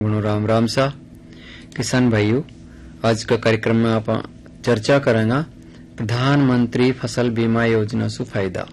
राम राम सा किसान भाइयों, आज का कार्यक्रम में आप चर्चा करेंगे प्रधानमंत्री फसल बीमा योजना से फायदा।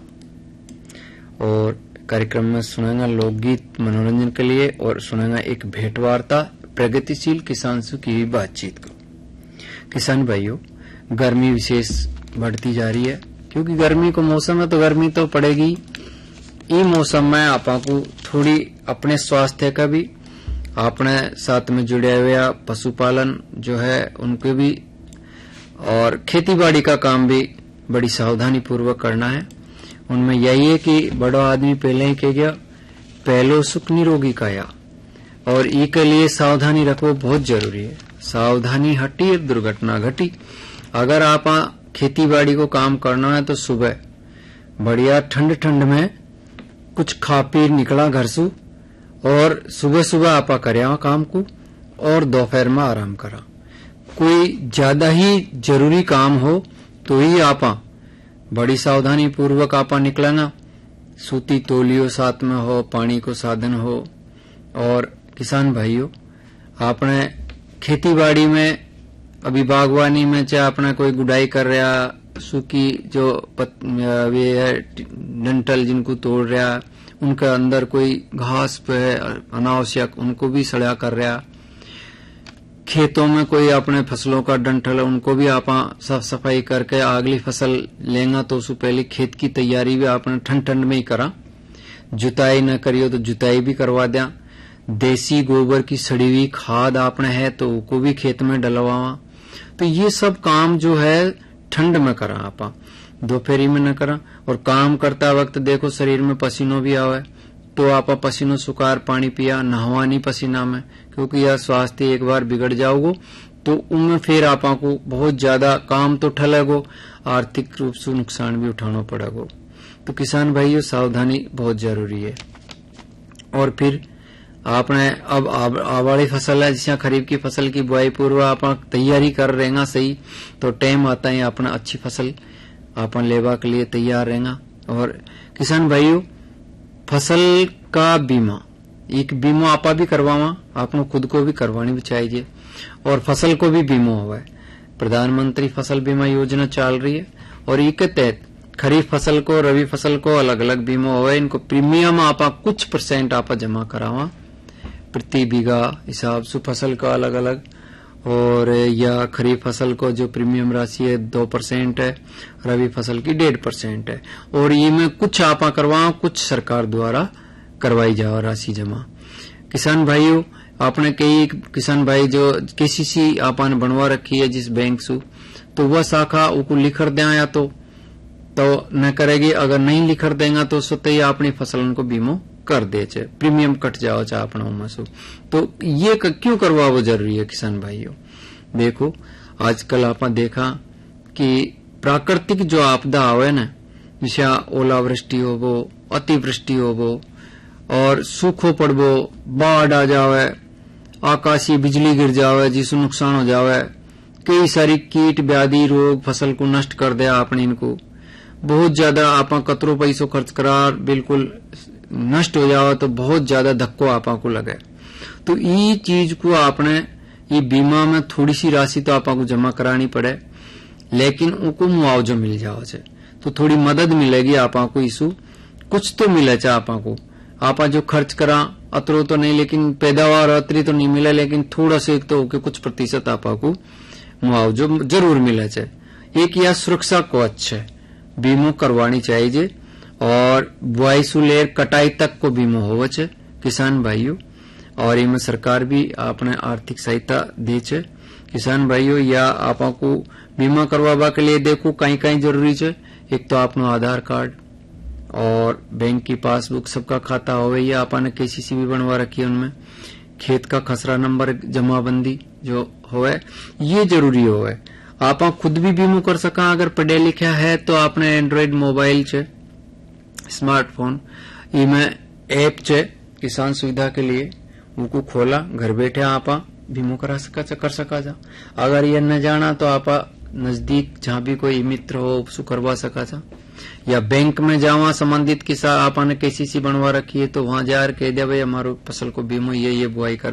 और कार्यक्रम में सुनेंगे लोकगीत मनोरंजन के लिए और सुनेंगे एक भेंट वार्ता प्रगतिशील किसान से की बातचीत को। किसान भाइयों, गर्मी विशेष बढ़ती जा रही है क्योंकि गर्मी को मौसम है तो गर्मी तो पड़ेगी। इस मौसम में आपको थोड़ी अपने स्वास्थ्य का भी, अपने साथ में जुड़े हुए पशुपालन जो है उनके भी और खेती बाड़ी का काम भी बड़ी सावधानी पूर्वक करना है। उनमें यही है कि बड़ा आदमी पहले ही कह गया, पहलो सुख निरोगी काया, और ई के लिए सावधानी रखो बहुत जरूरी है। सावधानी हटी दुर्घटना घटी। अगर आप खेती बाड़ी को काम करना है तो सुबह बढ़िया ठंड में कुछ खा पी निकला घर से, और सुबह सुबह आपा करया काम को, और दोपहर में आराम करा। कोई ज्यादा ही जरूरी काम हो तो ही आपा बड़ी सावधानी पूर्वक आपा निकलेगा। सूती तोलियो साथ में हो, पानी को साधन हो। और किसान भाइयों, आपने खेती बाड़ी में अभी बागवानी में चाहे अपना कोई गुडाई कर रहा, सूखी जो वे है डंठल जिनको तोड़ रहा, उनके अंदर कोई घास पे है अनावश्यक उनको भी सड़ा कर रहा, खेतों में कोई अपने फसलों का डंठल है उनको भी आप साफ सफाई करके अगली फसल लेंगे तो उससे पहले खेत की तैयारी भी आपने ठंड में ही करा। जुताई न करियो तो जुताई भी करवा दिया। देसी गोबर की सड़ी हुई खाद आपने है तो उसको भी खेत में डलवावा। तो ये सब काम जो है ठंड में करा, आपा दोपहरी में न करा। और काम करता वक्त देखो शरीर में पसीनो भी आवे तो आपा पसीनो सुखार पानी पिया, नहवा नहीं पसीना में, क्योंकि यह स्वास्थ्य एक बार बिगड़ जाओगो तो उनमें फिर आपा को बहुत ज्यादा काम तो ठलेगो, आर्थिक रूप से नुकसान भी उठाना पड़ेगो। तो किसान भाइयों, सावधानी बहुत जरूरी है। और फिर आपने अब आवाड़ी फसल है, जिसे खरीफ की फसल की बुआई पूर्व आप तैयारी कर रहेगा सही, तो टाइम आता है अपना अच्छी फसल आपन लेवा के लिए तैयार रहेगा। और किसान भाइयों, फसल का बीमा, एक बीमा आपा भी करवावा, आपने खुद को भी करवानी भी चाहिए, और फसल को भी बीमा हुआ है। प्रधानमंत्री फसल बीमा योजना चल रही है और इसके तहत खरीफ फसल को, रबी फसल को अलग अलग बीमा हुआ है। इनको प्रीमियम आपा कुछ % आपा जमा करावा प्रति बीघा हिसाब से फसल का अलग अलग। और या खरीफ फसल को जो प्रीमियम राशि है 2% है, रबी फसल की 1.5% है। और ये में कुछ आपा करवाओ, कुछ सरकार द्वारा करवाई जाओ राशि जमा। किसान भाइयों, आपने कई किसान भाई जो केसीसी आपने बनवा रखी है जिस बैंक से, तो वह शाखा उनको लिखर दें या तो न करेगी। अगर नहीं लिखर देगा तो स्वतः ही अपनी फसल को बीमो कर दे, प्रीमियम कट जाओ चाहे अपना उमा सो। तो ये क्यों करवा वो जरूरी है किसान भाइयों? देखो, आजकल आपा देखा कि प्राकृतिक जो आपदा आवे न, जैसे ओलावृष्टि होबो, अतिवृष्टि होबो, और सूखो पड़बो, बाढ़ आ जावे, आकाशीय बिजली गिर जावे जिससे नुकसान हो जावे, कई सारी कीट व्याधि रोग फसल को नष्ट कर दे आपने, इनको बहुत ज्यादा आपा कतरो पैसों खर्च करा बिल्कुल नष्ट हो जावा तो बहुत ज्यादा धक्को आपा को लगे। तो ये चीज को आपने ये बीमा में थोड़ी सी राशि तो आपा को जमा करानी पड़े, लेकिन उनको मुआवजा मिल जाओ छे तो थोड़ी मदद मिलेगी आपा को। इसु कुछ तो मिले चा आपा को, आपा जो खर्च करा अतरो तो नहीं, लेकिन पैदावार अतरी तो नहीं मिले, लेकिन थोड़ा से तो कुछ % आपा को मुआवजा जरूर मिले छे। एक यह सुरक्षा को अच्छे बीमो करवानी चाहिए। और बुआई से लेर कटाई तक को बीमा होवे छे किसान भाइयों। और इनमें सरकार भी आपने आर्थिक सहायता दे छे किसान भाइयों। या आपा को बीमा करवाबा के लिए देखो कहीं जरूरी छे। एक तो आपनो आधार कार्ड और बैंक की पासबुक सबका खाता होवे, या आपने केसीसी भी बनवा रखी है, उनमें खेत का खसरा नंबर जमाबंदी जो होवे ये जरूरी होवे। आपा खुद भी बीमा कर सका। अगर पढ़े लिखा है तो आपने एंड्रॉइड मोबाइल छे, स्मार्टफोन, इनमें ऐप छे किसान सुविधा के लिए, उनको खोला घर बैठे आपा बीमो कर सका जा। अगर ये न जाना तो आपा नजदीक जहां भी कोई मित्र हो उसको करवा सका जा, या बैंक में जावा संबंधित किसान आपने केसीसी बनवा रखी है तो वहां जाकर कह दिया भाई हमारो फसल को बीमो ये बुआई कर